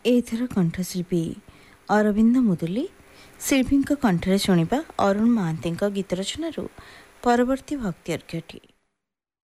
ଏଥର କଣ୍ଠଶିଳ୍ପୀ ଅରବିନ୍ଦ ମୁଦୁଲି ଶିଳ୍ପୀଙ୍କ କଣ୍ଠରେ ଶୁଣିବା ଅରୁଣ ମହାନ୍ତିଙ୍କ ଗୀତ ରଚନାରୁ ପରବର୍ତ୍ତୀ ଭକ୍ତି ଅର୍ଘ୍ୟଟି।